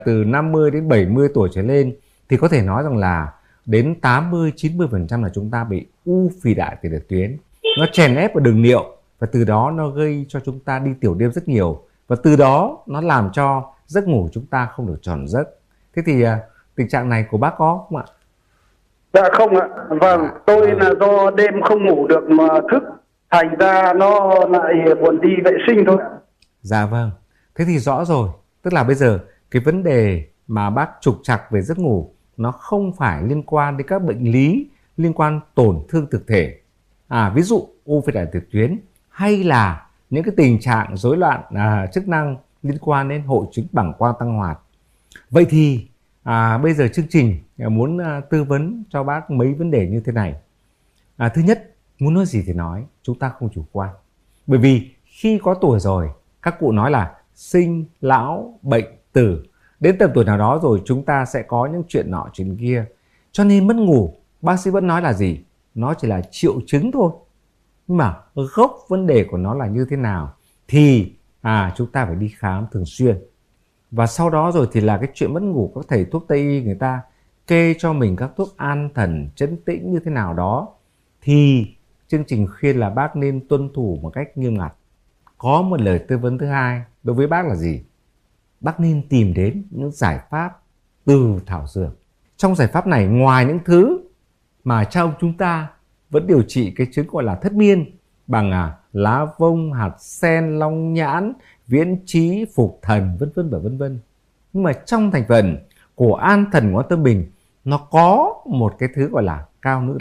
từ 50 đến 70 tuổi trở lên thì có thể nói rằng là đến 80-90% là chúng ta bị u phì đại tiền liệt tuyến. Nó chèn ép vào đường niệu và từ đó nó gây cho chúng ta đi tiểu đêm rất nhiều, và từ đó nó làm cho giấc ngủ chúng ta không được tròn giấc. Thế thì tình trạng này của bác có không ạ? Dạ không ạ. Vâng, tôi là do đêm không ngủ được mà thức, thành ra nó lại buồn đi vệ sinh thôi. Dạ vâng. Thế thì rõ rồi. Tức là bây giờ cái vấn đề mà bác trục trặc về giấc ngủ nó không phải liên quan đến các bệnh lý liên quan tổn thương thực thể. Ví dụ u phì đại tiền liệt tuyến hay là những cái tình trạng rối loạn chức năng liên quan đến hội chứng bàng quang tăng hoạt. Vậy thì bây giờ chương trình muốn tư vấn cho bác mấy vấn đề như thế này. Thứ nhất, muốn nói gì thì nói, chúng ta không chủ quan. Bởi vì khi có tuổi rồi, các cụ nói là sinh, lão, bệnh, tử. Đến tầm tuổi nào đó rồi chúng ta sẽ có những chuyện nọ chuyện kia. Cho nên mất ngủ, bác sĩ vẫn nói là gì? Nó chỉ là triệu chứng thôi. Nhưng mà gốc vấn đề của nó là như thế nào thì chúng ta phải đi khám thường xuyên. Và sau đó rồi thì là cái chuyện mất ngủ, các thầy thuốc Tây y người ta kê cho mình các thuốc an thần, trấn tĩnh như thế nào đó, thì chương trình khuyên là bác nên tuân thủ một cách nghiêm ngặt. Có một lời tư vấn thứ hai đối với bác là gì? Bác nên tìm đến những giải pháp từ thảo dược. Trong giải pháp này, ngoài những thứ mà cha ông chúng ta vẫn điều trị cái chứng gọi là thất miên bằng lá vông, hạt sen, long nhãn, viễn trí, phục thần, vân vân và vân vân. Nhưng mà trong thành phần của an thần ngón tâm bình nó có một cái thứ gọi là cao nữ